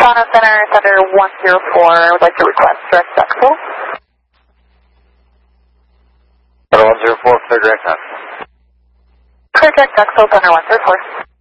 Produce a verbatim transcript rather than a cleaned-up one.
Toronto Center, Thunder one zero four, I would like to request direct axle. Thunder one zero four, clear direct axle. Clear direct axle, Thunder one zero four.